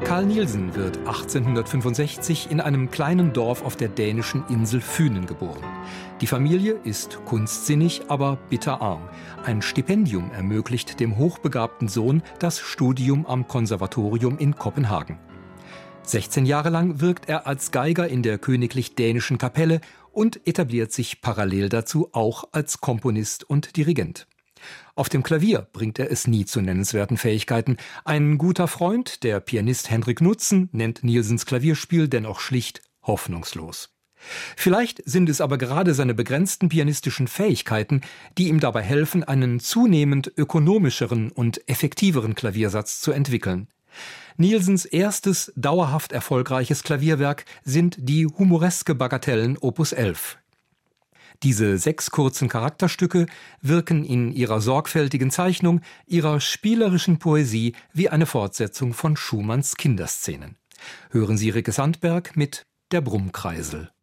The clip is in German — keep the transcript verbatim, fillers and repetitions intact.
Carl Nielsen wird achtzehnhundertfünfundsechzig in einem kleinen Dorf auf der dänischen Insel Fünen geboren. Die Familie ist kunstsinnig, aber bitterarm. Ein Stipendium ermöglicht dem hochbegabten Sohn das Studium am Konservatorium in Kopenhagen. sechzehn Jahre lang wirkt er als Geiger in der Königlich Dänischen Kapelle und etabliert sich parallel dazu auch als Komponist und Dirigent. Auf dem Klavier bringt er es nie zu nennenswerten Fähigkeiten. Ein guter Freund, der Pianist Henrik Knudsen, nennt Nielsens Klavierspiel dennoch schlicht hoffnungslos. Vielleicht sind es aber gerade seine begrenzten pianistischen Fähigkeiten, die ihm dabei helfen, einen zunehmend ökonomischeren und effektiveren Klaviersatz zu entwickeln. Nielsens erstes dauerhaft erfolgreiches Klavierwerk sind die humoreske Bagatellen Opus elf. Diese sechs kurzen Charakterstücke wirken in ihrer sorgfältigen Zeichnung, ihrer spielerischen Poesie wie eine Fortsetzung von Schumanns Kinderszenen. Hören Sie Rikke Sandberg mit Der Brummkreisel.